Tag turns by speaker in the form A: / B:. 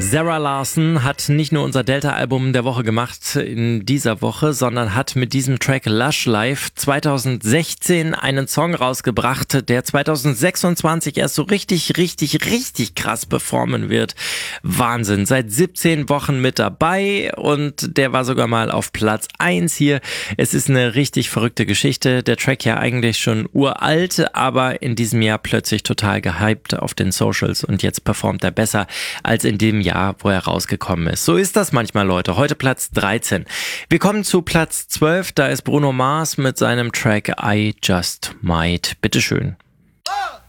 A: Zara Larsson hat nicht nur unser Delta-Album der Woche gemacht in dieser Woche, sondern hat mit diesem Track Lush Life 2016 einen Song rausgebracht, der 2026 erst so richtig krass performen wird. Wahnsinn, seit 17 Wochen mit dabei und der war sogar mal auf Platz 1 hier. Es ist eine richtig verrückte Geschichte. Der Track ja eigentlich schon uralt, aber in diesem Jahr plötzlich total gehypt auf den Socials und jetzt performt er besser als in dem Jahr, wo er rausgekommen ist. So ist das manchmal, Leute. Heute Platz 13. Wir kommen zu Platz 12. Da ist Bruno Mars mit seinem Track I Just Might. Bitteschön.
B: 1,